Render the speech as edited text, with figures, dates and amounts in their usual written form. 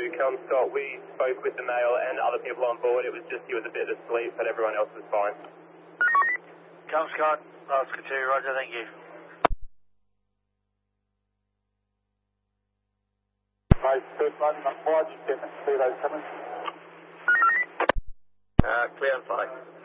Scott. We spoke with the male and other people on board. It was just he was a bit asleep, but everyone else was fine. Scott. Oscar 2, roger, thank you. Right, first line, not 5, 10, 0, coming. Clear on 5.